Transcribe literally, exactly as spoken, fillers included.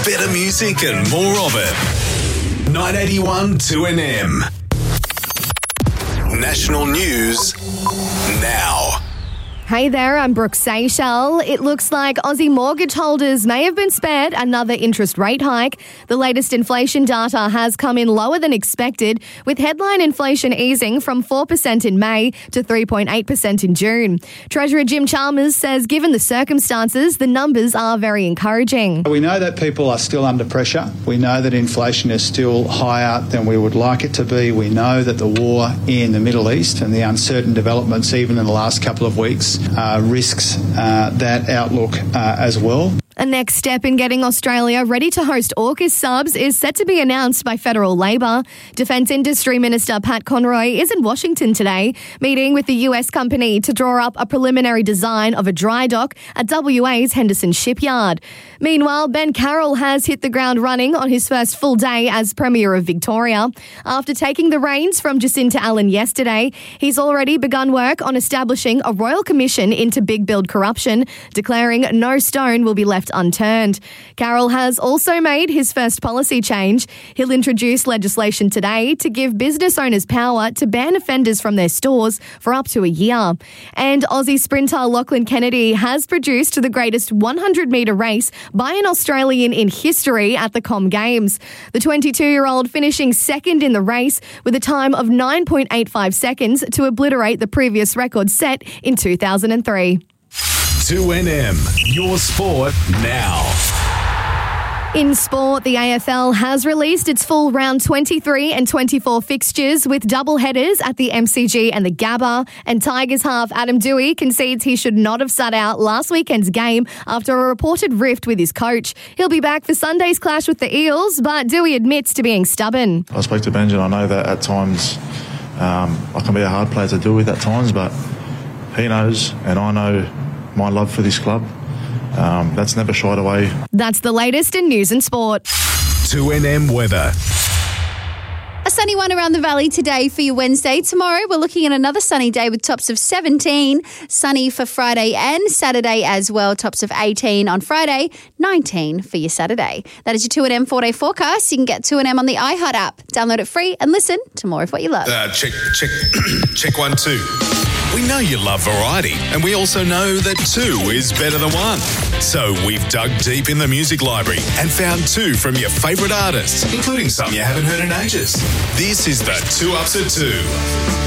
better music and more of it. nine eighty-one two N M. National news now. Hey there, I'm Brooke Seychelles. It looks like Aussie mortgage holders may have been spared another interest rate hike. The latest inflation data has come in lower than expected, with headline inflation easing from four percent in May to three point eight percent in June. Treasurer Jim Chalmers says given the circumstances, the numbers are very encouraging. We know that people are still under pressure. We know that inflation is still higher than we would like it to be. We know that the war in the Middle East and the uncertain developments even in the last couple of weeks Uh, risks uh, that outlook uh, as well. A next step in getting Australia ready to host AUKUS subs is set to be announced by federal Labor. Defence Industry Minister Pat Conroy is in Washington today, meeting with the U S company to draw up a preliminary design of a dry dock at W A's Henderson Shipyard. Meanwhile, Ben Carroll has hit the ground running on his first full day as Premier of Victoria. After taking the reins from Jacinta Allen yesterday, he's already begun work on establishing a royal commission into big build corruption, declaring no stone will be left unturned. Carroll has also made his first policy change. He'll introduce legislation today to give business owners power to ban offenders from their stores for up to a year. And Aussie sprinter Lachlan Kennedy has produced the greatest one hundred metre race by an Australian in history at the Com Games. The twenty-two-year-old finishing second in the race with a time of nine point eight five seconds to obliterate the previous record set in two thousand three. two N M, your sport now. In sport, the A F L has released its full round twenty-three and twenty-four fixtures with double headers at the M C G and the Gabba. And Tigers half Adam Doueihi concedes he should not have sat out last weekend's game after a reported rift with his coach. He'll be back for Sunday's clash with the Eels, but Doueihi admits to being stubborn. I spoke to Benji and I know that at times um, I can be a hard player to deal with at times, but he knows and I know my love for this club. Um, that's never shied away. That's the latest in news and sport. two N M weather. A sunny one around the valley today for your Wednesday. Tomorrow we're looking at another sunny day with tops of seventeen. Sunny for Friday and Saturday as well. Tops of eighteen on Friday, nineteen for your Saturday. That is your two N M four-day forecast. You can get two N M on the iHeart app. Download it free and listen to more of what you love. Uh, check, check, check one, two. We know you love variety, and we also know that two is better than one. So we've dug deep in the music library and found two from your favourite artists, including some you haven't heard in ages. This is the Two Ups at Two.